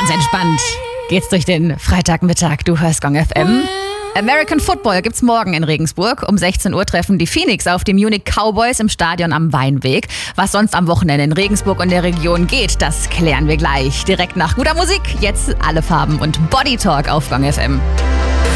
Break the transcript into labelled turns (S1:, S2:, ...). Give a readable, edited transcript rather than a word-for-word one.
S1: Ganz entspannt geht's durch den Freitagmittag. Du hörst Gong FM. American Football gibt's morgen in Regensburg. Um 16 Uhr treffen die Phoenix auf die Munich Cowboys im Stadion am Weinweg. Was sonst am Wochenende in Regensburg und der Region geht, das klären wir gleich. Direkt nach guter Musik, jetzt alle Farben und Body Talk auf Gong FM.